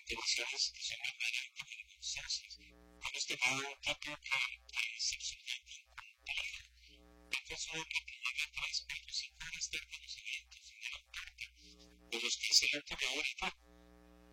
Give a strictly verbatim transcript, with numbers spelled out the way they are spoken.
intervención institucional mediante negociaciones. Hemos tenido un tipo de, de excepcionalmente incompleja. El caso de que te llegue tres, cuatro, cinco horas de conocimientos en el autor de los que se han tenido ahorita.